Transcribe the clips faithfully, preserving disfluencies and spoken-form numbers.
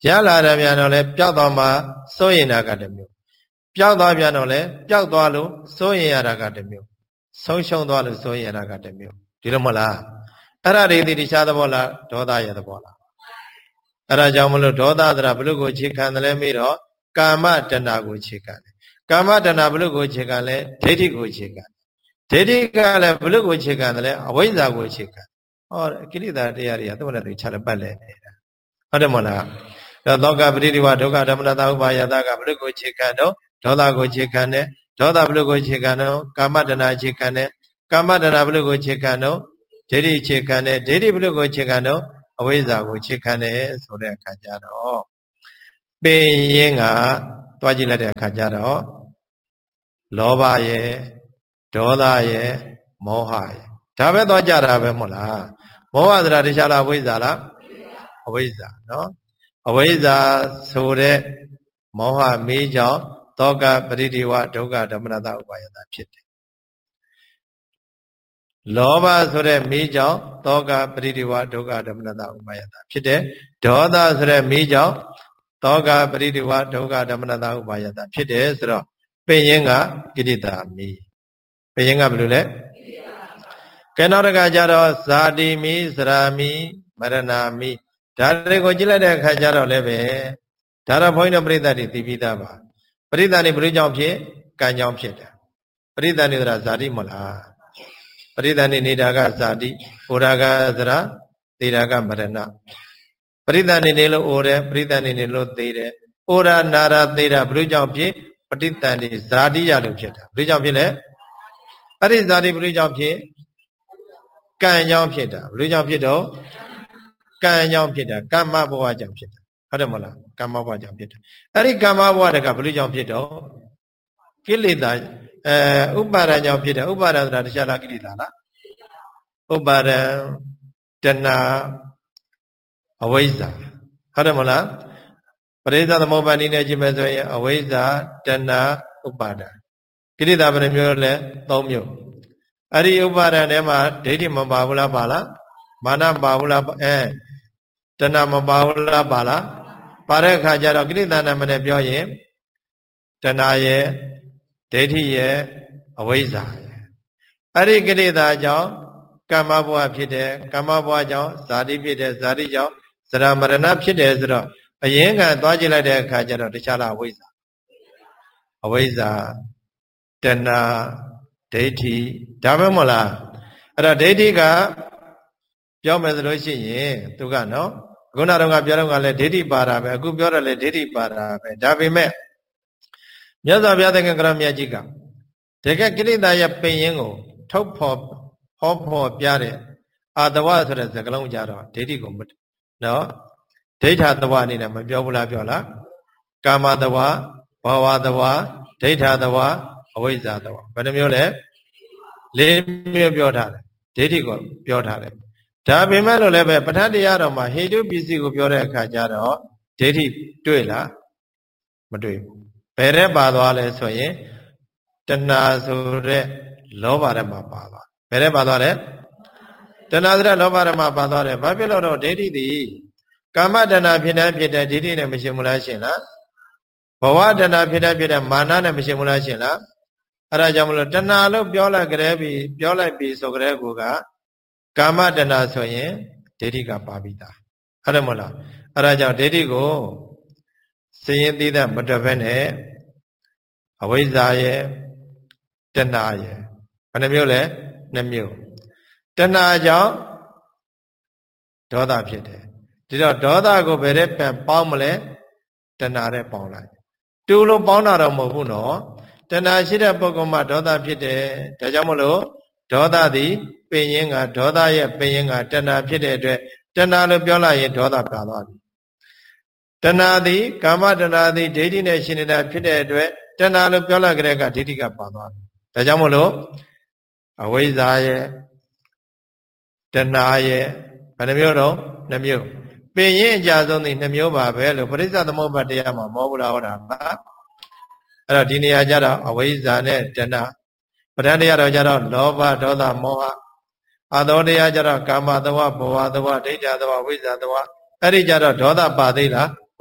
ရလာတယ်ပြန်တော့လဲပျောက်သွားမှစိုးရင်တာကတစ်မျိုးပျောက်သွားပြန်တော့လဲပျောက်သွားလို့စိုးရင်ရတာကတစ်မျိုးဆုံးရှုံးသွားလို့စိုးရင်ရတာကတစ်မျိုးဒီလိုမဟုတ်လားအဲ့ဒါတွေဒီတခြားသဘောလားဒေါသရဲ့သဘောလားအဲ့ဒါကြောင့်မလို့ဒေါသသရာဘလို့ကိုအခြေခံတယ်လဲမေးတော့ကာမတဏ္ဍာကိုအခြေခံတယ်ကာမတဏ္ဍာဘလို့ကိုအခြေခံလဲဒိဋ္ဌိကိုအခြေခံဒိဋ္ဌိကလည်းဘလို့ကိုအခြေခံတယ်လဲအဝိဇ္ဇာကိုအခြေခံဟောကိလေသာတရားတွေကသူ့နဲ့သူခြားလည်းပတ်လဲနေတာဟုတ်တယ်မဟုတ်လားဒါသောကပရိဒီဝဒုက္ခဓမ္မနတာဥပါယတာကဘလို့ကိုအခြေခံတော့ဒေါသကိုအခြေခံတယ်ဒေါသဘလို့ကိုအခြေခံတော့ကာမတဏ္ဍာအခြေခံတယ်ကာမတဏ္ဍာဘလို့ကိုအခြေခံတော့ဒိဋ္ဌိအခြေခံတယ်ဒိဋ္ဌိဘလို့ကိုအခြေခံတော့အဝိဇ္ဇာကိုအခြေခံတယ်ဆိုတဲ့အခါကျတော့ပင်ရင်ကတွားကြည့်လိုက်တဲ့အခါကျတော့လောဘရဲ့ဒေါသရဲ့မောဟရဲ့ဒါပဲတွားကြတာပဲမဟုတ်လားမောဟဆိုတာတခြားလားအဝိဇ္ဇာလားအဝိဇ္ဇာနော်အဝိဇ္ဇာဆိုတဲ့မောဟမေးကြောင့်သောကပရိဒီဝဒုက္ခဓမ္မနတာဥပါယတာဖြစ်တယ်လောဘဆိုတဲ့မေးကြောင့်သောကပရိဒီဝဒုက္ခဓမ္မနတာဥပါယတာဖြစ်တယ်ဒေါသဆိုတဲ့မေးကြောင့်သောကပရိဒီဝဒုက္ခဓမ္မနတာဥပါယတာဖြစ်တယ်ဆိုတော့ပင်ရင်ကကိလေသာမေးပင်ရင်ကဘယ်လိုလဲကဲနောက်တစ်ခါကျတော့ဇာတိမိစရာမိမရဏမိဒါတွေကိုကြည့်လိုက်တဲ့အခါကျတော့လည်းပဲဒါတော့ဘုန်းကြီးတို့ပရိသတ်တွေသိပြီးသားပါပရိသတ်တွေဘယ်လိုကြောင့်ဖြစ်ကံကြောင့်ဖြစ်တယ်ပရိသတ်တွေဆိုတာဇာတိမဟုတ်လားပရိသတ်တွေနေတာကဇာတိဩရာကစရာသေရာကမရဏပရိသတ်တွေနေလို့ဩတယ်ပရိသတ်တွေနေလို့သေတယ်ဩရာနာရာသေရာဘယ်လိုကြောင့်ဖြစ်ပရိသတ်တွေဇာတိရလို့ဖြစ်တာဘယ်လိုကြောင့်ဖြစ်လဲအဲ့ဒီဇာတိဘယ်လိုကြောင့်ဖြစ်ကံကြောင့်ဖြစ်တာဘယ်လိုကြောင့်ဖြစ်တော့ကံကြောင့်ဖြစ်တာကမ္မဘဝကြောင့်ဖြစ်တာဟုတ်တယ်မဟုတ်လားကမ္မဘဝကြောင့်ဖြစ်တာအဲ့ဒီကမ္မဘဝတကဘယ်လိုကြောင့်ဖြစ်တော့ကိလေသာအဲဥပါဒံကြောင့်ဖြစ်တယ်ဥပါဒံဆိုတာတခြားလားကိလေသာလားဥပါဒံတဏှာအဝိဇ္ဇာဟုတ်တယ်မဟုတ်လားပရိစ္ဆသမုပ္ပါဒိနဲ့ကြည့်မယ်ဆိုရင်အဝိဇ္ဇာတဏှာဥပါဒံကိလေသာဘယ်နှမျိုးလဲသုံးမျိုးအဲ့ဒီဥပါဒံထဲမှာဒိဋ္ဌိမပါဘူးလားပါလားမာနပါဘူးလားအဲတဏှာမပါဘူးလားပါလားပါတဲ့အခါကျတော့ကိလေသာနာမည်နဲ့ပြောရင်တဏှာရဲ့ဒိဋ္ဌိရဲ့အဝိဇ္ဇာရဲ့အဲ့ဒီကိလေသာကြောင့်ကမ္မဘဝဖြစ်တယ်ကမ္မဘဝကြောင့်ဇာတိဖြစ်တယ်ဇာတိကြောင့်ဇရာမရဏဖြစ်တယ်ဆိုတော့အရင်ကသွားကြည့်လိုက်တဲ့အခါကျတော့တခြားလားအဝိဇ္ဇာအဝိဇ္ဇာတဏှာဒိဋ္ဌိဒါပဲမဟုတ်လားအဲ့တော့ဒိဋ္ဌိကပြောမယ်ဆိုလို့ရှိရင်သူကနော်ခုနကတော့ပြောတော့ကလည်းဒိဋ္ဌိပါတာပဲအခုပြောတော့လေဒိဋ္ဌိပါတာပဲဒါပေမဲ့မြတ်စွာဘုရားသခင်ကရောမြတ်ကြီးကတကယ်ကိလေသာရဲ့ပင်ရင်းကိုထုတ်ဖော်ဟောဖော်ပြတဲ့အာတဝဆိုတဲ့စကားလုံးကြတော့ဒိဋ္ဌိကိုနော်ဒိဋ္ဌသဝအနေနဲ့မပြောဘူးလားပြောလားကာမသဝဘာဝသဝဒိဋ္ဌသဝအဝိဇ္ဇာသဝဘယ်နှမျိုးလဲလေးမျိုးပြောထားတယ်ဒိဋ္ဌိကိုပြောထားတယ်ဒါပေမဲ့လို့လည်းပဲပဋ္ဌာန်းတရားတော်မှာဟေတုပစ္စည်းကိုပြောတဲ့အခါကျတော့ဒိဋ္ဌိတွေ့လားမတွေ့ဘူးဘယ်ထဲပါသွားလဲဆိုရင်တဏှာဆိုတဲ့လောဘထဲမှာပါသွားဘယ်ထဲပါသွားလဲတဏှာဆိုတဲ့လောဘထဲမှာပါသွားတယ်ဘာဖြစ်လို့တော့ဒိဋ္ဌိသည်ကာမတဏှာဖြစ်တဲ့ဖြစ်တဲ့ဒိဋ္ဌိနဲ့မရှင်ဘူးလားရှင်လားဘဝတဏှာဖြစ်တဲ့ဖြစ်တဲ့မာနနဲ့မရှင်ဘူးလားရှင်လားအဲ့ဒါကြောင့်မလို့တဏှာလို့ပြောလိုက်ကြတဲ့ပြီပြောလိုက်ပြီဆိုကြတဲ့ကူကကာမတဏှာဆိုရင်ဒိဋ္ဌိကပါပြီးသားဟုတ်တယ်မဟုတ်လားအဲ့ဒါကြောင့်ဒိဋ္ဌိကိုစရင်သိတဲ့မတဘဲနဲ့အဝိဇ္ဇာရဲ့တဏှာရဲ့ဘယ်နှမျိုးလဲနှစ်မျိုးတဏှာကြောင့်ဒေါသဖြစ်တယ်ဒီတော့ဒေါသကိုဘယ်နဲ့ပြန်ပေါင်းမလဲတဏှာနဲ့ပေါင်းလိုက်တူလို့ပေါင်းတာတော့မဟုတ်ဘူးနော်တဏှာရှိတဲ့ပုဂ္ဂိုလ်မှာဒေါသဖြစ်တယ်ဒါကြောင့်မလို့ဒေါသသည်ပင်ရင်းကဒေါသရဲ့ပင်ရင်းကတဏှာဖြစ်တဲ့အတွက်တဏှာလို့ပြောလိုက်ရင်ဒေါသပါသွားပြီတဏှာသည်ကာမတဏှာသည်ဒိဋ္ဌိနဲ့ရှင်နေတာဖြစ်တဲ့အတွက်တဏှာလို့ပြောလိုက်ကြတဲ့ကဒိဋ္ဌိကပါသွားပြီဒါကြောင့်မလို့အဝိဇ္ဇာရဲ့တဏှာရဲ့ဘယ်နှမျိုးတော့နှမျိုးပင်ရင်းအကြဆုံးသည်နှမျိုးပါပဲလို့ပရိစ္ဆသမုပ္ပါတရားမှာမောဘူးလားဟောတာပါအဲ့တော့ဒီနေရာကျတော့အဝိဇ္ဇာနဲ့တဏှာပဋ္ဌာန်းတရားတော့ကျတော့လောဘဒေါသမောဟအာသောတရားကျတော့ကာမသဝဘဝသဝဒိဋ္ဌသဝဝိဇ္ဇာသဝအဲ့ဒီကျတော့ဒေါသပါသေးလားမ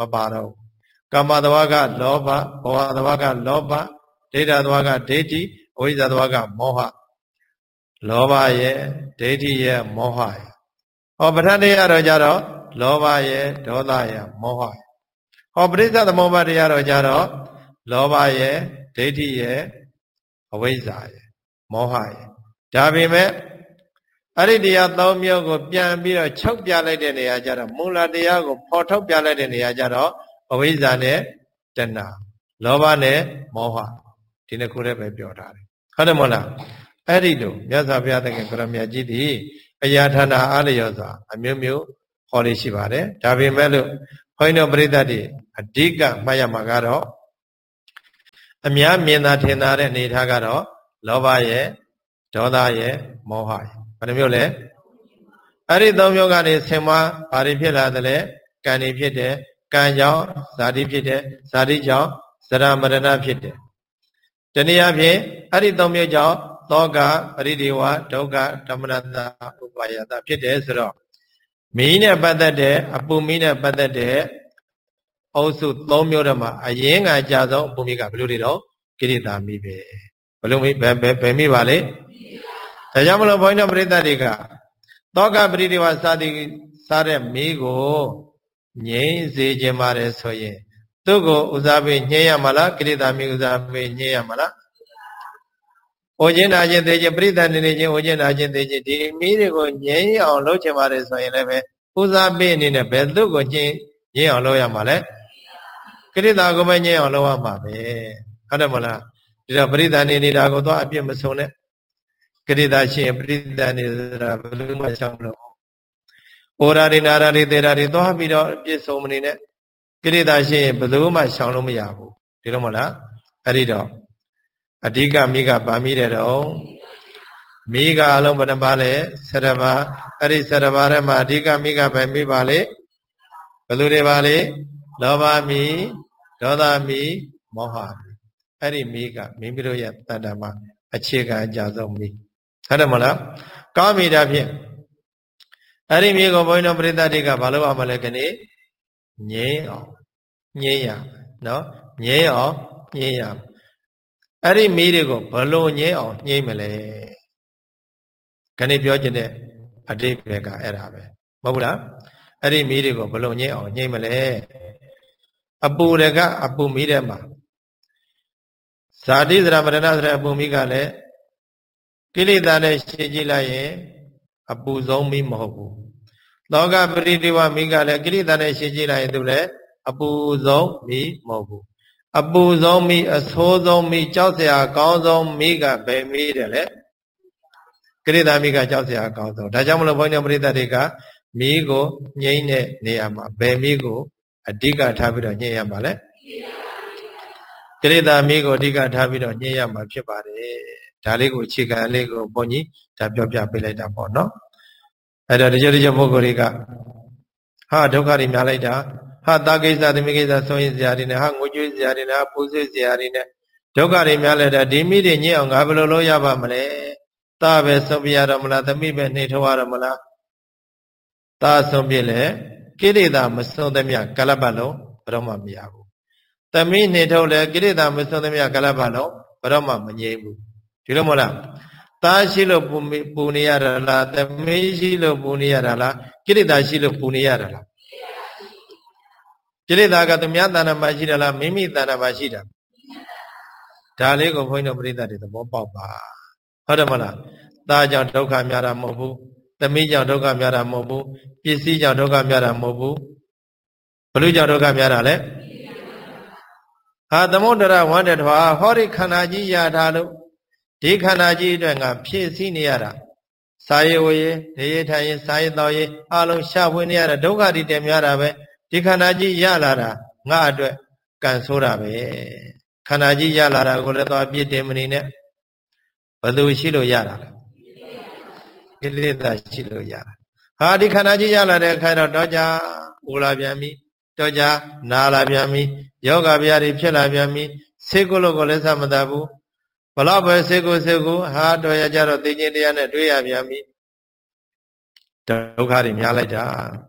ပါတော့ကာမတဝါကလောဘဘောဟတဝါကလောဘဒိဋ္ဌတဝါကဒိဋ္ဌိအဝိဇ္ဇာတဝါကမောဟလောဘရဲ့ဒိဋ္ဌိရဲ့မောဟရဲ့ဟောပဋ္ဌာန်းတရားတော့ကြတော့လောဘရဲ့ဒေါသရဲ့မောဟရဲ့ဟောပရိစ္ဆသမုပ္ပါဒတရားတော့ကြတော့လောဘရဲ့ဒိဋ္ဌိရဲ့အဝိဇ္ဇာရဲ့မောဟရဲ့ဒါပေမဲ့အဲ့ဒီတရားသုံးမျိုးကိုပြန်ပြီးတော့ချုပ်ပြလိုက်တဲ့နေရာကျတော့မူလတရားကိုဖော်ထုတ်ပြလိုက်တဲ့နေရာကျတော့အဝိဇ္ဇာနဲ့တဏှာလောဘနဲ့မောဟဒီနှစ်ခုတည်းပဲပြောထားတယ်ဟုတ်တယ်မဟုတ်လားအဲ့ဒီလိုမြတ်စွာဘုရားသခင်ကိုရမြတ်ကြီးသည်အရာဌာနအားလျော်စွာအမျိုးမျိုးဟောလေးရှိပါတယ်ဒါပေမဲ့လို့ဘုန်းကြီးတို့ပရိသတ်တွေအဓိကမှတ်ရမှာကတော့အများမြင်သာထင်သာတဲ့အနေထားကတော့လောဘရဲ့ဒေါသရဲ့မောဟရဲ့ဘယ်နှမျိုးလဲအဲ့ဒီသုံးမျိုးကနေဆင်မဘာတွေဖြစ်လာသလဲကံတွေဖြစ်တယ်ကံကြောင့်ဇာတိဖြစ်တယ်ဇာတိကြောင့်ဇရမရဏဖြစ်တယ်တနည်းအားဖြင့်အဲ့ဒီသုံးမျိုးကြောင့်သောကပရိဒေဝဒုက္ခဓမ္မနတဥပါယတဖြစ်တယ်ဆိုတော့မီးနဲ့ပတ်သက်တဲ့အပူမီးနဲ့ပတ်သက်တဲ့အုပ်စုသုံးမျိုးတည်းမှာအရင်ကကြာဆုံးအပူမီးကဘယ်လိုတွေတော့ကိရိတာမီးပဲဘယ်လိုမီးဘယ်ဘယ်မီးပါလဲဒါကြောင့်မလို့ဘုန်းကြီးတို့ပရိသတ်တွေကသောကပရိဒေဝစသည်စားတဲ့မီးကိုငြိမ်းစေခြင်းပါတယ်ဆိုရင်သူ့ကိုဦးစားပေးညှင်းရမှာလားကိရိတာမီးဦးစားပေးညှင်းရမှာလားဩခြင်းနာခြင်းသိခြင်းပရိသတ်နေနေခြင်းဩခြင်းနာခြင်းသိခြင်းဒီမီးတွေကိုငြိမ်းအောင်လုပ်ချင်ပါတယ်ဆိုရင်လည်းပဲဦးစားပေးအနေနဲ့ဘယ်သူ့ကိုညှင်းငြိမ်းအောင်လုပ်ရမှာလဲကိရိတာကိုပဲညှင်းအောင်လုပ်ရမှာပဲဟုတ်တယ်မလားဒီတော့ပရိသတ်နေနေတာကိုတော့အပြစ်မဆုံးနဲ့ကိရိတာရှိရင်ပရိသတ်နေဆိုတာဘယ်လိုမှရှောင်လို့ဩရာရိနာရာရိသေရာရိသွားပြီးတော့အပြစ်ဆုံးမနေနဲ့ကိရိတာရှိရင်ဘယ်လိုမှရှောင်လို့မရဘူးဒီလိုမလားအဲ့ဒီတော့အဓိကမိကဗာမိတဲ့တော့မိကအလုံးဘယ်နှပါလဲဆရပါအဲ့ဒီဆရပါထဲမှာအဓိကမိကပဲမိပါလေဘယ်လိုတွေပါလဲလောဘမိဒေါသမိမောဟမိအဲ့ဒီမိကမိမိတို့ရဲ့တဏ္ဍာမှာအခြေခံအကြဆုံးမိဟုတ်တယ်မလားကောင်းပြီဒါဖြင့်အဲ့ဒီမိကိုဘုန်းကြီးတို့ပရိသတ်တွေကဘာလို့အောင်မလဲခဏငြိမ်းအောင်ငြိမ်းရနော်ငြိမ်းအောင်ငြိမ်းရအဲ့ဒီမီးတွေကိုဘလို့ငြိမ်းအောင်ညှိမလဲခဏပြောချင်တဲ့အတိတ်ပဲကအဲ့ဒါပဲမဟုတ်ဘူးလားအဲ့ဒီမီးတွေကိုဘလို့ငြိမ်းအောင်ညှိမလဲအပူတွေကအပူမီးတဲ့မှာဇာတိဇရမရဏဆိုတဲ့အပူမီးကလည်းကိလေသာနဲ့ရှင်းကြည့်လိုက်ရင်အပူဆုံးမီးမဟုတ်ဘူးသောကပရိဒေဝမီးကလည်းကိလေသာနဲ့ရှင်းကြည့်လိုက်ရင်သူလည်းအပူဆုံးမီးမဟုတ်ဘူးအပူဆုံးမိအဆိုးဆုံးမိကြောက်စရာကောင်းဆုံးမိကဘယ်မိတယ်လဲကိရိတာမိကကြောက်စရာကောင်းဆုံးဒါကြောင့်မလို့ဘုန်းကြီးပရိသတ်တွေကမိကိုငြိမ့်တဲ့နေရာမှာဘယ်မိကိုအဓိကထားပြီးတော့ညှိရမှာလဲကိရိတာမိကိုအဓိကထားပြီးတော့ညှိရမှာဖြစ်ပါတယ်ဒါလေးကိုအခြေခံလေးကိုဘုန်းကြီးဒါပြောပြပေးလိုက်တာပေါ့နော်အဲ့တော့တချို့တချို့ပုဂ္ဂိုလ်တွေကဟာဒုက္ခတွေများလိုက်တာဟာတာကိစ္စသမီးကိစ္စဆုံးရင်စရာတွေနဲ့ဟာငိုကြွေးစရာတွေနဲ့ဟာပူဆွေးစရာတွေနဲ့ဒုက္ခတွေများလဲတာဒီမိတွေညစ်အောင်ငါဘယ်လိုလုပ်ရပါမလဲတာပဲဆုံးပြရတော့မလားသမီးပဲနှိထောရတော့မလားတာဆုံးပြလဲကိရိတာမဆုံးသမျှကလပ်ပတ်လုံးဘယ်တော့မှမရဘူးသမီးနှိထောလဲကိရိတာမဆုံးသမျှကလပ်ပတ်လုံးဘယ်တော့မှမငြိမ်းဘူးဒီလိုမဟုတ်လားတာရှိလို့ပူပူနေရတာလားသမီးရှိလို့ပူနေရတာလားကိရိတာရှိလို့ပူနေရတာလားကိလေသာကသူများတဏ္ဍာမှာရှိတယ်လားမိမိတဏ္ဍာမှာရှိတာဒါလေးကိုဘုန်းကြီးတို့ပရိသတ်တွေသဘောပေါက်ပါဟုတ်တယ်မလားသားကြောင့်ဒုက္ခများတာမဟုတ်ဘူးသမီးကြောင့်ဒုက္ခများတာမဟုတ်ဘူးပစ္စည်းကြောင့်ဒုက္ခများတာမဟုတ်ဘူးဘလို့ကြောင့်ဒုက္ခများတာလဲဟာသမုဒ္ဒရဝန္တထွာဟောဒီခန္ဓာကြီးရထားလို့ဒီခန္ဓာကြီးအတွက်ငါဖြည့်ဆည်းနေရတာစာရေးဝေးနေရထိုင်ရင်စာရေးတော်ရေးအလုံးရှာဖွေနေရတာဒုက္ခတွေတည်များတာပဲဒီခန္ဓာကြီးရလာတာငါအတွက်ကံဆိုးတာပဲခန္ဓာကြီးရလာတာကိုလည်းတော့အပြစ်တင်မနေနဲ့ဘယ်သူရှိလို့ရတာလဲကိလေသာရှိလို့ရတာဟာဒီခန္ဓာကြီးရလာတဲ့အခါတော့တော့ကြပူလာပြန်ပြီတော့ကြနာလာပြန်ပြီယောဂဗျာတွေဖြစ်လာပြန်ပြီဆေးကုလို့ကိုလည်းသမတတ်ဘူးဘလောက်ပဲဆေးကုဆေးကုဟာတော့ရကြတော့သိချင်းတရားနဲ့တွေ့ရပြန်ပြီဒုက္ခတွေများလိုက်တာ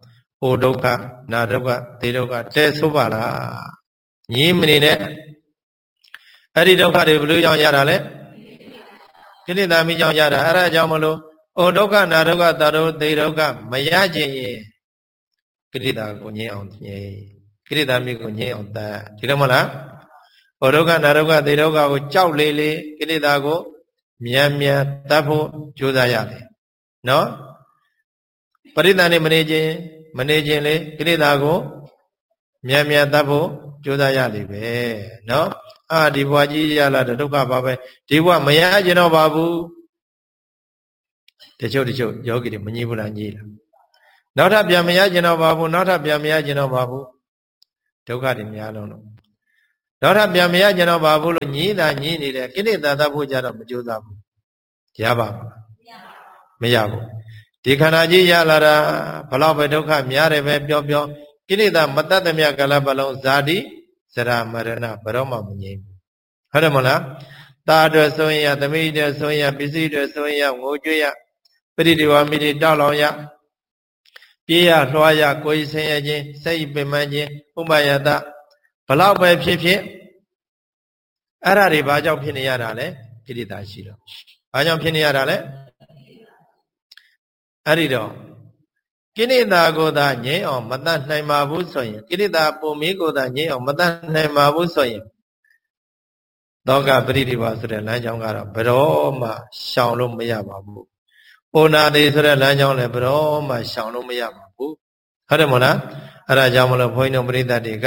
အိုဒုက္ခနာဒုက္ခသေဒုက္ခတဲဆိုပါလားညီမနေနဲ့အဲ့ဒီဒုက္ခတွေဘယ်လိုကြောင့်ရတာလဲကိလေသာမိကြောင့်ရတာအဲ့ဒါကြောင့်မလို့အိုဒုက္ခနာဒုက္ခသာဒုသေဒုက္ခမရခြင်းရင်ကိလေသာကိုငြိမ်းအောင်ငြိမ်းကိလေသာမိကိုငြိမ်းအောင်တတ်ဒီလိုမလားအိုဒုက္ခနာဒုက္ခသေဒုက္ခကိုကြောက်လေလေကိလေသာကိုမြန်မြန်တတ်ဖို့ကြိုးစားရတယ်နော်ပရိသတ်နဲ့မနေခြင်းမနေခြင်းလေကိလေသာကိုမြန်မြန်တတ်ဖို့ကြိုးစားရလိမ့်ပဲနော်အာဒီဘဝကြီးရလာတဲ့ဒုက္ခပါပဲဒီဘဝမရကျင်တော့ပါဘူးတချို့တချို့ယောဂီတွေမငြိဘူးလားငြိလားနောက်ထပ်ပြန်မရကျင်တော့ပါဘူးနောက်ထပ်ပြန်မရကျင်တော့ပါဘူးဒုက္ခတွေများလုံးတော့နောက်ထပ်ပြန်မရကျင်တော့ပါဘူးလို့ညည်းတာညည်းနေတယ်ကိလေသာတတ်ဖို့ကြတော့မကြိုးစားဘူးရပါမလားမရဘူးဒီခန္ဓာကြီးရလာတာဘလောက်ပဲဒုက္ခများတယ်ပဲပြောပြောကိလေသာမတတ်သမျှကာလပတ်လုံးဇာတိဇရာမရဏဘရောမှမငြိမ်းဘူးဟုတ်တယ်မလားတာအတွက်ဆိုရင်ရသမီးအတွက်ဆိုရင်ရပစ္စည်းအတွက်ဆိုရင်ရငိုကြွေးရပရိဒီဝမိတိတောက်လောင်ရပြေးရလွှားရကိုယ်ဆင်းရဲခြင်းစိတ်ပင်ပန်းခြင်းဥပယတဘလောက်ပဲဖြစ်ဖြစ်အဲ့ဒါတွေဘာကြောင့်ဖြစ်နေရတာလဲကိလေသာရှိတော့ဘာကြောင့်ဖြစ်နေရတာလဲအဲ့ဒီတော့ကိလေသာကိုသာငြိမ်းအောင်မတတ်နိုင်ပါဘူးဆိုရင်ကိလေသာပုံမီးကိုသာငြိမ်းအောင်မတတ်နိုင်ပါဘူးဆိုရင်သောကပရိဒီဝဆိုတဲ့လမ်းကြောင်းကတော့ဘယ်တော့မှရှောင်လို့မရပါဘူး။ဩနာတိဆိုတဲ့လမ်းကြောင်းလည်းဘယ်တော့မှရှောင်လို့မရပါဘူး။ဟုတ်တယ်မို့လား။အဲဒါကြောင့်မလို့ဘုန်းကြီးတို့ပရိသတ်တွေ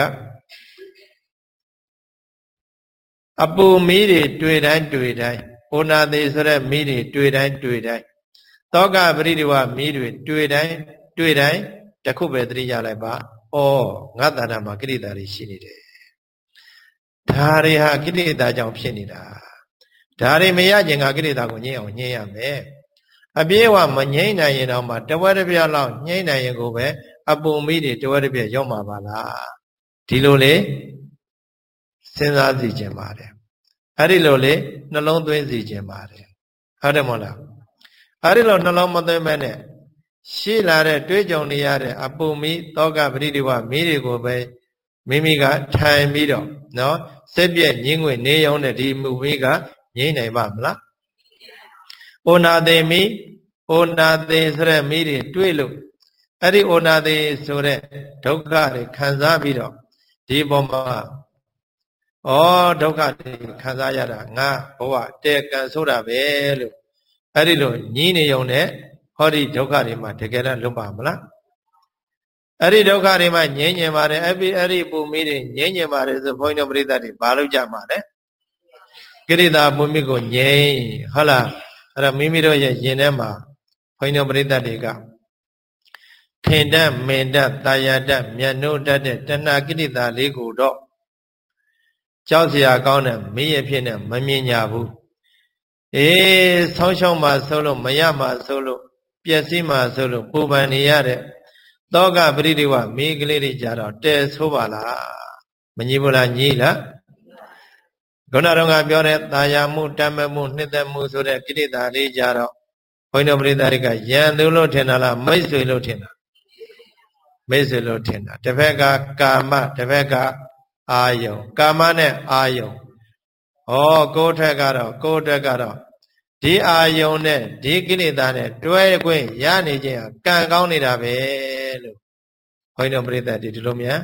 ကအပူမီးတွေတွေ့တိုင်းတွေ့တိုင်းဩနာတိဆိုတဲ့မီးတွေတွေ့တိုင်းတွေ့တိုင်းသောကပရိဒီဝမီးတွေတွေ့တိုင်းတွေ့တိုင်းတခုပဲသတိရလိုက်ပါ။ဩငါတဏ္ဍာမှာကိလေသာတွေရှိနေတယ်။ဒါတွေဟာကိလေသာကြောင့်ဖြစ်နေတာ။ဒါတွေမရခြင်းကကိလေသာကိုငြိမ်းအောင်ငြိမ်းရမယ်။အပြေးဝမငြိမ်းနိုင်ရင်တော့မှတဝက်တစ်ပြက်လောက်ငြိမ်းနိုင်ရင်ကိုပဲအပူမီးတွေတဝက်တစ်ပြက်ရောက်မှာပါလား။ဒီလိုလေစဉ်းစားစီခြင်းပါတယ်။အဲ့ဒီလိုလေနှလုံးသွင်းစီခြင်းပါတယ်။ဟုတ်တယ်မဟုတ်လား။အဲ့ဒီလိုနှလုံးမသွင်းမဲနဲ့ရှိလာတဲ့တွေးကြုံနေရတဲ့အပူမီးတောကပရိဒီဝမီးတွေကိုပဲမိမိကထိုင်ပြီးတော့နော်စက်ပြက်ညင်းငွေနေရောင်းတဲ့ဒီမူမီးကငြိမ့်နိုင်ပါမလား။ဩနာတိမီဩနာတိဆိုတဲ့မီးတွေတွေးလို့အဲ့ဒီဩနာတိဆိုတဲ့ဒုက္ခတွေခံစားပြီးတော့ဒီပုံမှာဩဒုက္ခတွေခံစားရတာငါဘဝတဲကံဆိုတာပဲလို့အဲ့ဒီလိုညင်းနေုံနဲ့ဟောဒီဒုက္ခတွေမှာတကယ်တော့လွတ်ပါမလားအဲ့ဒီဒုက္ခတွေမှာငြိမ်းငြိမ်ပါတယ်အဲ့ဒီအဲ့ဒီပူမီးတွေငြိမ်းငြိမ်ပါတယ်ဆိုဘုန်းကြီးတို့ပရိသတ်တွေဘာလို့ကြမှာလဲကိရိတာပူမီးကိုငြိမ်းဟုတ်လားအဲ့တော့မိမိတို့ရဲ့ယင်ထဲမှာဘုန်းကြီးတို့ပရိသတ်တွေကထင်တတ်မင်တတ်တာယာတတ်မျက်နှိုးတတ်တဲ့တဏှာကိရိတာလေးကိုတော့ကြောက်စရာကောင်းတဲ့မင်းရဲ့ဖြစ်နဲ့မမြင်ကြဘူးအေးဆောင်းရှောင်းမှဆိုလို့မရမှဆိုလို့ပျက်စီးမှဆိုလို့ပူပန်နေရတဲ့သောကပရိဒီဝမိကလေးတွေကြတော့တဲဆိုးပါလားမညီဘူးလားညီလားခုနတော့ကပြောတဲ့တာယာမှုတမ်းမဲ့မှုနှစ်သက်မှုဆိုတဲ့ကိလေသာလေးကြတော့ဘုန်းတော်ပရိသတ်တွေကယံသူလို့ထင်တာလားမိတ်ဆွေလို့ထင်တာမိတ်ဆွေလို့ထင်တာတစ်ဖက်ကကာမတစ်ဖက်ကအာယုံကာမနဲ့အာယုံဩကိုယ်ထက်ကတော့ကိုယ်တက်ကတော့ဒီအာယုံနဲ့ဒီကိလေသာနဲ့တွဲခွင့်ရနေခြင်းဟာကံကောင်းနေတာပဲလို့ဘုန်းတော်ပရိသတ်ဒီလိုများ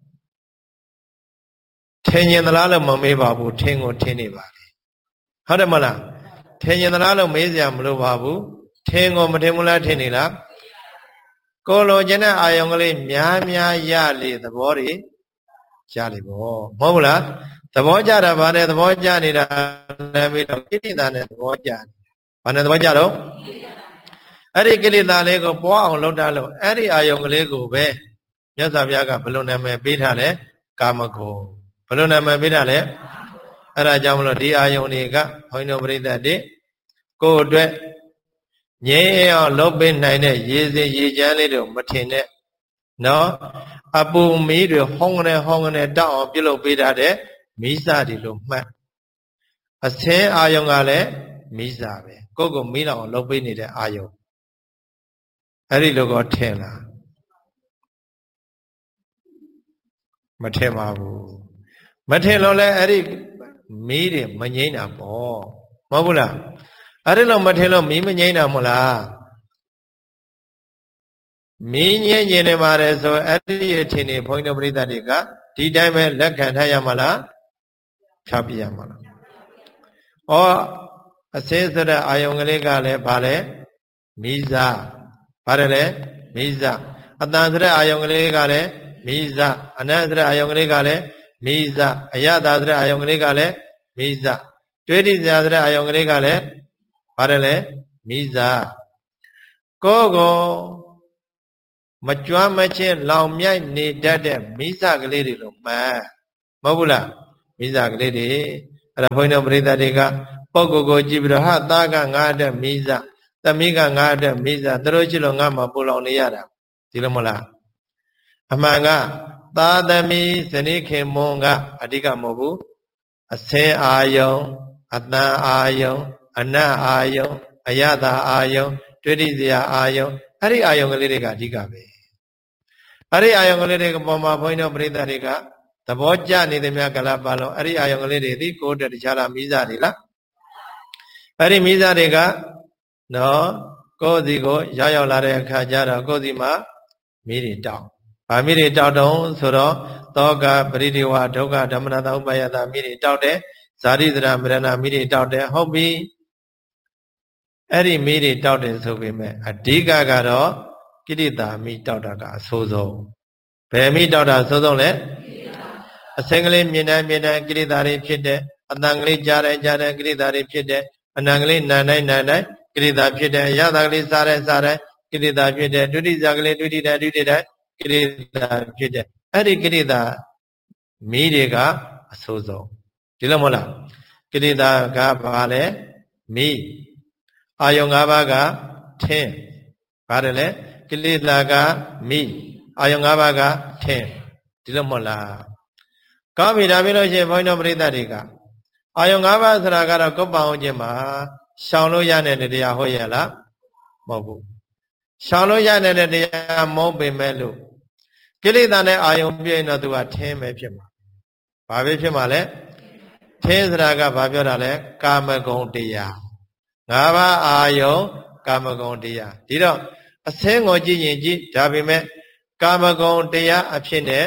ထင်ရင်သလားလို့မမေးပါဘူးထင်ကိုထင်နေပါလေဟုတ်တယ်မလားထင်ရင်သလားလို့မေးစရာမလိုပါဘူးထင်ကိုမထင်ဘူးလားထင်နေလားကိုလိုချင်တဲ့အာယုံကလေးများများရလေသဘောတွေရလေပေါ့မဟုတ်ဘူးလားသဘောကြတာဗာနဲ့သဘောကြနေတာလည်းပြီးတော့ကိလေသာနဲ့သဘောကြတယ်ဗာနဲ့သဘောကြတော့အဲ့ဒီကိလေသာလေးကိုပွားအောင်လုပ်တာလို့အဲ့ဒီအာယုံကလေးကိုပဲမြတ်စွာဘုရားကဘယ်လိုနာမည်ပေးထားလဲကာမဂုဏ်ဘယ်လိုနာမည်ပေးထားလဲအဲ့ဒါကြောင့်မလို့ဒီအာယုံတွေကဘုန်းကြီးတို့ပရိသတ်တွေကိုယ်အတွက်ငြိမ်းအောင်လုပ်ပေးနိုင်တဲ့ရေစင်ရေချမ်းလေးတို့မထင်နဲ့နော်အပူမီးတွေဟောင်းကနေဟောင်းကနေတောက်အောင်ပြုလုပ်ပေးထားတဲ့မိစတွေလို့မှတ်အစင်းအာယုံကလည်းမိစပဲကိုယ့်ကိုမီးလောင်အောင်လုပ်ပေးနေတဲ့အာယုံအဲ့ဒီလိုကောထင်လားမထင်ပါဘူးမထင်လို့လဲအဲ့ဒီမီးတွေမငြိမ်းတာပေါ့မဟုတ်ဘူးလားအဲ့ဒီလိုမထင်လို့မီးမငြိမ်းတာမဟုတ်လားမင်းငြင်းကျင်နေပါတယ်ဆိုအဲ့ဒီအထင်တွေဘုန်းကြီးတို့ပရိသတ်တွေကဒီတိုင်းပဲလက်ခံထားရမှာလားဖြောက်ပြရမှာလားဩအစင်းဆိုတဲ့အာယုံကလေးကလည်းဗာလဲမိစားဗာတယ်လေမိစားအတန်ဆိုတဲ့အာယုံကလေးကလည်းမိစားအနတ်ဆိုတဲ့အာယုံကလေးကလည်းမိစားအယတာဆိုတဲ့အာယုံကလေးကလည်းမိစားတွေးတိစရာဆိုတဲ့အာယုံကလေးကလည်းဗာတယ်လေမိစားကိုကိုမကြွမ်းမချင်းလောင်မြိုက်နေတတ်တဲ့မိစကလေးတွေလို့မှန်မဟုတ်ဘူးလားမိစကလေးတွေအဲ့ဒါဘုန်းကြီးတို့ပရိသတ်တွေကပုဂ္ဂိုလ်ကိုကြည့်ပြီးတော့ဟာသားကငါ့တဲ့မိစသမီးကငါ့တဲ့မိစသူတို့ချစ်လို့ငါမှပူလောင်နေရတာဒီလိုမဟုတ်လားအမှန်ကသားသမီးဇနီးခင်မွန်ကအဓိကမဟုတ်ဘူးအစင်းအာယုံအတန်အာယုံအနတ်အာယုံအယတာအာယုံတွေ့တိစရာအာယုံအဲ့ဒီအာယုံကလေးတွေကအဓိကပဲအဲ့ဒီအာယုံကလေးတွေကပေါ်မှာဘုန်းကြီးတို့ပရိသတ်တွေကသဘောကျနေသမျှကလပါလုံးအဲ့ဒီအာယုံကလေးတွေဒီကိုယ်တည်းတခြားလားမိစားတွေလားအဲ့ဒီမိစားတွေကနော်ကိုယ်စီကိုရောက်ရောက်လာတဲ့အခါကျတော့ကိုယ်စီမှာမိတွေတောက်ဗာမိတွေတောက်တုံးဆိုတော့သောကပရိဒီဝဒုက္ခဓမ္မနာတဥပယတာမိတွေတောက်တယ်ဇာတိသရမရဏမိတွေတောက်တယ်ဟုတ်ပြီအဲ့ဒီမိတွေတောက်တယ်ဆိုပေမဲ့အဓိကကတော့ကိရိတာမိတောက်တာကအဆိုးဆုံးဘယ်မိတောက်တာအဆိုးဆုံးလဲအစင်ကလေးမြင်တိုင်းမြင်တိုင်းကိရိတာတွေဖြစ်တဲ့အတန်ကလေးကြားတိုင်းကြားတိုင်းကိရိတာတွေဖြစ်တဲ့အနံကလေးနာတိုင်းနာတိုင်းကိရိတာဖြစ်တဲ့အရသာကလေးစားတိုင်းစားတိုင်းကိရိတာဖြစ်တဲ့ဒုတိယကလေးဒုတိယဒုတိယတိုင်းကိရိတာဖြစ်တဲ့အဲ့ဒီကိရိတာမိတွေကအဆိုးဆုံးဒီလိုမဟုတ်လားကိရိတာကဘာလဲမိအာယုံ၅ပါးကထင်းပါတယ်လေကိလေသာကမိအာယုံ၅ပါးကထင်းဒီလိုမဟုတ်လားကောင်းပြီဒါပြီးလို့ရှိရင်ဘုန်းကြီးတို့ပရိသတ်တွေကအာယုံ၅ပါးဆိုတာကတော့ကုပ္ပအောင်ခြင်းမှာရှောင်လို့ရတဲ့တရားဟုတ်ရဲ့လားမဟုတ်ဘူးရှောင်လို့ရတဲ့တရားမဟုတ်ပေမဲ့လို့ကိလေသာနဲ့အာယုံပြည့်ရင်တော့သူကထင်းပဲဖြစ်မှာဘာပဲဖြစ်မှာလဲထင်းဆိုတာကဘာပြောတာလဲကာမဂုဏ်တရားငါးပါးအာယုံကာမဂုဏ်တရားဒီတော့အစင်းကိုကြည့်ရင်ကြည့်ဒါပေမဲ့ကာမဂုဏ်တရားအဖြစ်နဲ့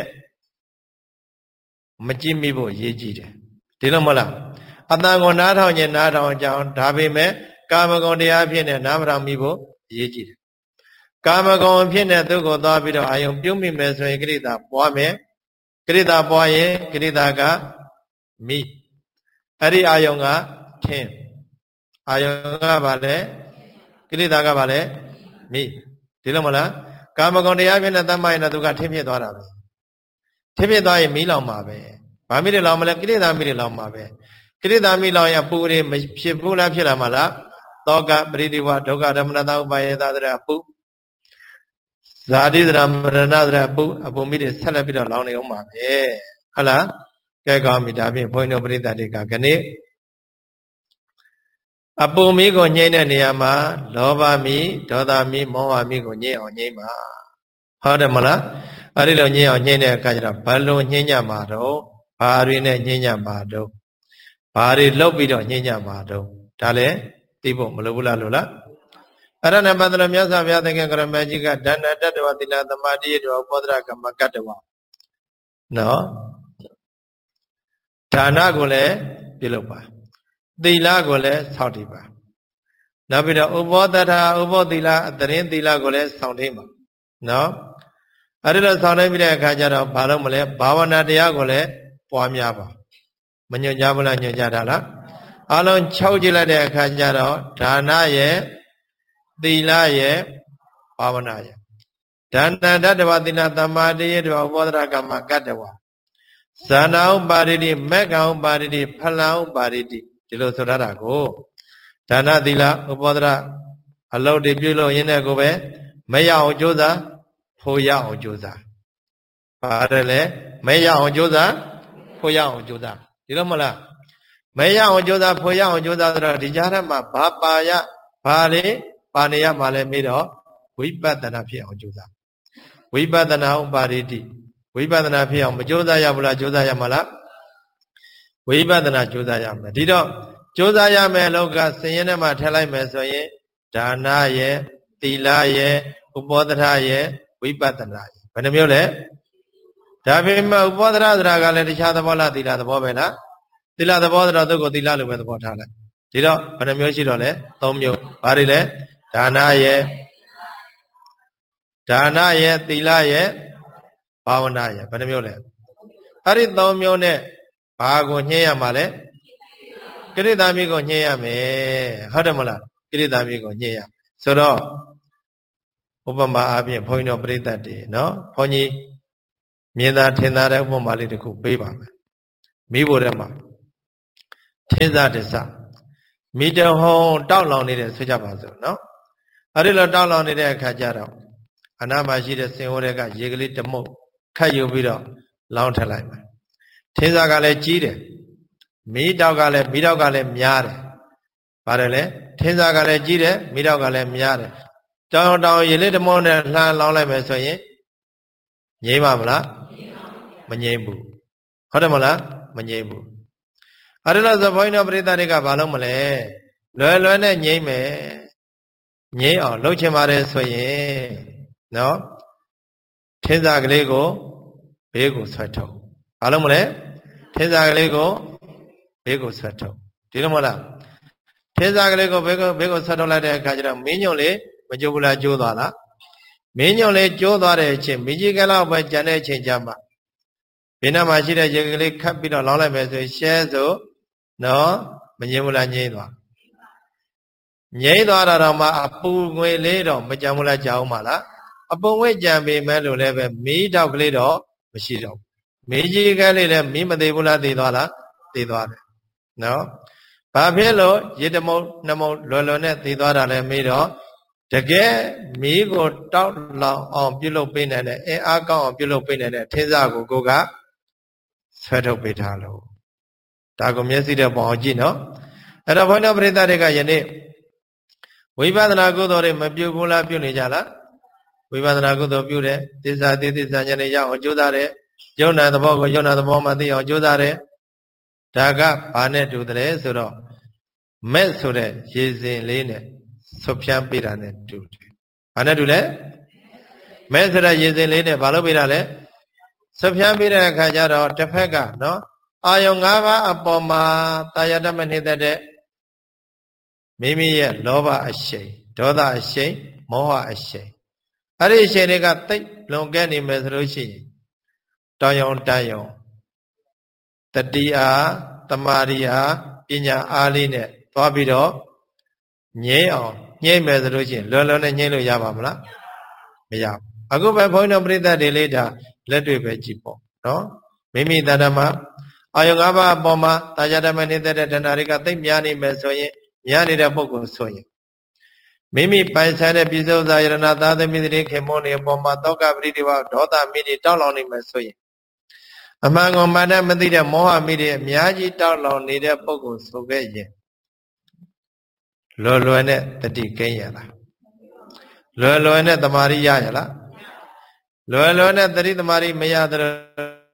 မကြည့်မိဖို့ရည်ကြည့်တယ်ဒီလိုမဟုတ်လားအတန်ကိုနားထောင်ရင်နားထောင်ကြအောင်ဒါပေမဲ့ကာမဂုဏ်တရားအဖြစ်နဲ့နားမထောင်မိဖို့ရည်ကြည့်တယ်ကာမဂုဏ်အဖြစ်နဲ့သူ့ကိုသွားပြီးတော့အာယုံပြုံးမိမယ်ဆိုရင်ကိရိတာပွားမယ်ကိရိတာပွားရင်ကိရိတာကမိအဲ့ဒီအာယုံကထင်းအာယုံကဘာလဲကိလေသာကဘာလဲမိဒီလိုမလားကာမဂုဏ်တရားဖြစ်တဲ့တမ္မိုင်းနဲ့သူကထင်းဖြစ်သွားတာပဲထင်းဖြစ်သွားရင်မိလောင်မှာပဲဘာမိတွေလောင်မလဲကိလေသာမိတွေလောင်မှာပဲကိလေသာမိလောင်ရင်ပူတွေမဖြစ်ဘူးလားဖြစ်လာမှာလားသောကပရိဒီဝဒုက္ခဓမ္မနာတဥပယတာတဲ့ပူဇာတိသရမရဏသရပူအပူမိတွေဆက်လက်ပြီးတော့လောင်နေအောင်ပါပဲဟုတ်လားကဲကောင်းပြီဒါဖြင့်ဘုန်းကြီးတို့ပရိသတ်တွေကခဏအပူမီးကိုညှိတဲ့နေရာမှာလောဘမီးဒေါသမီးမောဟမီးကိုညှိအောင်ညှိမှာဟုတ်တယ်မလားအဲ့ဒီလိုညှိအောင်ညှိတဲ့အခါကျတော့ဘယ်လိုညှိညမှာတော့ဘာတွေနဲ့ညှိညမှာတော့ဘာတွေလုပ်ပြီးတော့ညှိညမှာတော့ဒါလည်းသိဖို့မလိုဘူးလားလို့လားအဲ့ဒါနဲ့ပတ်သက်လို့မြတ်စွာဘုရားသခင်ကရမကြီးကဒါနတတ္တဝသီလသမာဓိရတောပောဒရကမ္မကတ္တဝနော်ဒါနကိုလည်းပြုလုပ်ပါသီလကိုလည်းစောင့်တည်ပါနောက်ပြီးတော့ဥပောတထာဥပောသီလအတရင်သီလကိုလည်းစောင့်တည်ပါနော်အဲ့ဒီလိုစောင့်တည်ပြီးတဲ့အခါကျတော့ဘာလို့မလဲဘာဝနာတရားကိုလည်းပွားများပါမညွှန်ကြားဘူးလားညွှန်ကြားတာလားအလုံး၆ကြည့်လိုက်တဲ့အခါကျတော့ဒါနရဲ့သီလရဲ့ဘာဝနာရဲ့ဒါနတတ္တဝသီလသမာဓိရတောဥပောဒရကမ္မကတ္တဝဇာနာဥပါရိတိမက္ကံဥပါရိတိဖလံဥပါရိတိဒီလိုဆိုရတာကိုဒါနသီလဥပောဒရအလုပ်တွေပြုလို့ရင်းတဲ့ကိုပဲမရအောင်ကြိုးစားဖို့ရအောင်ကြိုးစားပါတယ်လေမရအောင်ကြိုးစားဖို့ရအောင်ကြိုးစားဒီလိုမလားမရအောင်ကြိုးစားဖို့ရအောင်ကြိုးစားဆိုတော့ဒီကြားထဲမှာဘာပါရဘာလေပါနေရမှာလဲမေးတော့ဝိပဿနာဖြစ်အောင်ကြိုးစားဝိပဿနာဥပါရိတိဝိပဿနာဖြစ်အောင်မကြိုးစားရဘူးလားကြိုးစားရမှာလားဝိပဿနာကြိုးစားရမယ်ဒီတော့ကြိုးစားရမယ်လောကစင်ရင်ထဲမှာထည့်လိုက်မယ်ဆိုရင်ဒါနရဲ့သီလရဲ့ဥပောဒရရဲ့ဝိပဿနာရဲ့ဘယ်နှမျိုးလဲဒါပေမဲ့ဥပောဒရဆိုတာကလည်းတခြားသဘောလားသီလသဘောပဲလားသီလသဘောဆိုတော့သူ့ကိုသီလလိုပဲသဘောထားလိုက်ဒီတော့ဘယ်နှမျိုးရှိတော့လဲသုံးမျိုးဘာတွေလဲဒါနရဲ့ဒါနရဲ့သီလရဲ့ဘာဝနာရဲ့ဘယ်နှမျိုးလဲအဲ့ဒီသုံးမျိုးနဲ့ဘာကိုညှိရမှာလဲကိရိတာမိကိုညှိရမယ်ဟုတ်တယ်မလားကိရိတာမိကိုညှိရဆိုတော့ဥပမာအပြင်ဘုန်းကြီးတို့ပြိဿတ်တွေနော်ဘုန်းကြီးမြင်သာထင်သာတဲ့ဥပမာလေးတစ်ခုပေးပါမယ်မိဖို့ထဲမှာထင်းစားတစ္ဆမိတဟုံတောက်လောင်နေတဲ့ဆိုကြပါစို့နော်အဲ့ဒီလိုတောက်လောင်နေတဲ့အခါကျတော့အနာမှာရှိတဲ့စင်ဝဲတွေကရေကလေးတမုတ်ခတ်ယူပြီးတော့လောင်းထလိုက်မယ်ထင်းစားကလည်းကြီးတယ်မိတောက်ကလည်းမိတောက်ကလည်းများတယ်ပါတယ်လေထင်းစားကလည်းကြီးတယ်မိတောက်ကလည်းများတယ်တောင်တောင်ရေလေးတမုတ်နဲ့လှမ်းလောင်းလိုက်မယ်ဆိုရင်ငြိမ်းပါမလားမငြိမ်းဘူးဟုတ်တယ်မလားမငြိမ်းဘူးအဲ့ဒါလို့ဆိုဘုန်းကြီးတို့ပရိသတ်တွေကဘာလုပ်မလဲလွယ်လွယ်နဲ့ငြိမ်းမယ်ငြိမ်းအောင်လုပ်ချင်ပါတယ်ဆိုရင်နော်ထင်းစားကလေးကိုဘေးကိုဆွဲထုတ်ဘာလုပ်မလဲထင်းစားကလေးကိုဘေးကိုဆွဲထုတ်ဒီလိုမဟုတ်လားထင်းစားကလေးကိုဘေးကိုဘေးကိုဆွဲထုတ်လိုက်တဲ့အခါကျတော့မင်းညွန့်လေးမကြိုးဘူးလားကျိုးသွားလားမင်းညွန့်လေးကျိုးသွားတဲ့အချိန်မိကြီးကလောက်ပဲကြံတဲ့အချိန်ကျမှဘေးနားမှာရှိတဲ့ရေကလေးခတ်ပြီးတော့လောင်းလိုက်မယ်ဆိုရင်ရှဲဆိုနော်မငြိမ်းဘူးလားငြိမ်းသွားငြိမ်းသွားတာတော့မှအပူငွေလေးတော့မကြံဘူးလားကြာအောင်မလားအပူငွေကြံပေမဲ့လို့လည်းပဲမီးတောက်ကလေးတော့မရှိတော့မီးကြီးကလေးလည်းမီးမသေးဘူးလားသေသွားလားသေသွားတယ်နော်ဘာဖြစ်လို့ရေတမုံနှမုံလွယ်လွယ်နဲ့သေသွားတာလဲမေးတော့တကယ်မီးကိုတောက်လောင်အောင်ပြုလုပ်ပေးနိုင်တဲ့အင်အားကောင်းအောင်ပြုလုပ်ပေးနိုင်တဲ့ထင်းစားကိုကိုကဆွဲထုတ်ပေးထားလို့ဒါကိုမျက်စိနဲ့ပေါ်အောင်ကြည့်နော်အဲ့တော့ဘုန်းတော်ပရိသတ်တွေကယနေ့ဝိပဿနာကုသိုလ်တွေမပြုဘူးလားပြုနေကြလားဝိပဿနာကုသိုလ်ပြုတယ်သစ္စာတိသစ္စာဉာဏ်ရအောင်ကြိုးစားတယ်ယုံနာသဘောကိုယုံနာသဘောမှသိအောင်ကြိုးစားတယ်ဒါကဘာနဲ့တူတယ်ဆိုတော့မဲ့ဆိုတဲ့ရေစဉ်လေးနဲ့ဆွဖြန်းပေးတာနဲ့တူတယ်ဘာနဲ့တူလဲမဲ့ဆိုတဲ့ရေစဉ်လေးနဲ့ဘာလို့ပေးတာလဲဆွဖြန်းပေးတဲ့အခါကျတော့တစ်ဖက်ကနော်အာယုံ၅ပါးအပေါ်မှာတာယာတမနေတဲ့မိမိရဲ့လောဘအရှိန်ဒေါသအရှိန်မောဟအရှိန်အဲ့ဒီအရှိန်တွေကတိတ်လွန်ကဲနေမယ်ဆိုလို့ရှိရင်တောင်းယုံတန်ယုံတတိအားတမာရီအားပညာအားလေးနဲ့သွားပြီးတော့ငြိမ်းအောင်ညှိမယ်ဆိုလို့ရှိရင်လွယ်လွယ်နဲ့ညှိလို့ရပါမလားမရဘူးအခုပဲဘုန်းတော်ပရိသတ်တွေလေးဒါလက်တွေ့ပဲကြည့်ပေါ့နော်မိမိတဏ္ဍမှာအာယုံ၅ပါးအပေါ်မှာတာယာတမနေတဲ့တဏ္ဍတွေကသိပ်များနေမယ်ဆိုရင်များနေတဲ့ပုဂ္ဂိုလ်ဆိုရင်မိမိပိုင်ဆိုင်တဲ့ပြစ္ဆုတ်သာယရဏသာသမီတွေခင်မောနေအပေါ်မှာတောကပရိဒီဝဒေါသမိတွေတောက်လောင်နေမယ်ဆိုရင်အမှန်ကုန်မှန်တဲ့မသိတဲ့မောဟမိတွေအများကြီးတောက်လောင်နေတဲ့ပုဂ္ဂိုလ်ဆိုခဲ့ရင်လွယ်လွယ်နဲ့တတိကိန်းရလားလွယ်လွယ်နဲ့တမာရီရရလားလွယ်လွယ်နဲ့တတိတမာရီမရတဲ့